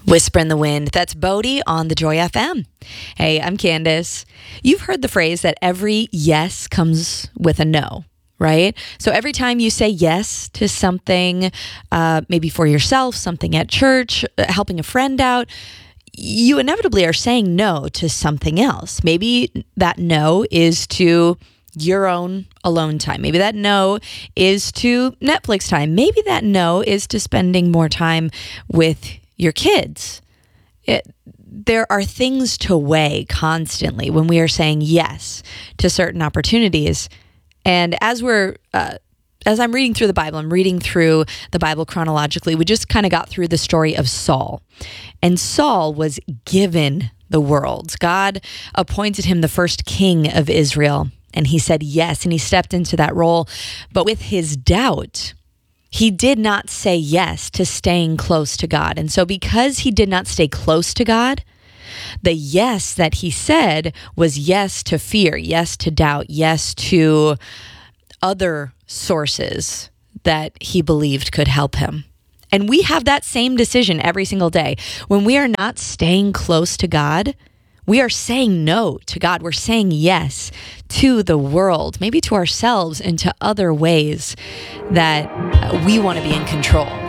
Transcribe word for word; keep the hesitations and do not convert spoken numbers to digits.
Whisper in the Wind. That's Bodie on the Joy F M. Hey, I'm Candace. You've heard the phrase that every yes comes with a no, right? So every time you say yes to something, uh, maybe for yourself, something at church, uh, helping a friend out, you inevitably are saying no to something else. Maybe that no is to your own alone time. Maybe that no is to Netflix time. Maybe that no is to spending more time with your kids. It, there are things to weigh constantly when we are saying yes to certain opportunities. And as we're, uh, as I'm reading through the Bible, I'm reading through the Bible chronologically. We just kind of got through the story of Saul. And Saul was given the world. God appointed him the first king of Israel. And he said yes, and he stepped into that role. But with his doubt, he did not say yes to staying close to God. And so because he did not stay close to God, the yes that he said was yes to fear, yes to doubt, yes to other sources that he believed could help him. And we have that same decision every single day. When we are not staying close to God, we are saying no to God. We're saying yes to the world, maybe to ourselves and to other ways that we want to be in control.